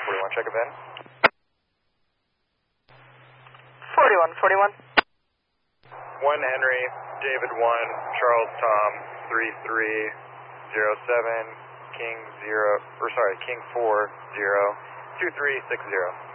41, check a VIN. 41. 1 Henry, David 1, Charles Tom, 3307, King 4, 0, 2360.